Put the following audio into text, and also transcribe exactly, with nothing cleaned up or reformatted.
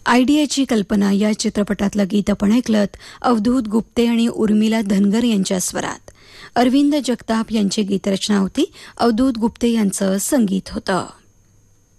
आयडियाची कल्पना या चित्रपटातलं गीत आपण ऐकलं अवधूत गुप्ते आणि उर्मिला धनगर यांच्या स्वरात. अरविंद जगताप यांची गीतरचना होती, अवधूत गुप्ते यांचं संगीत होतं.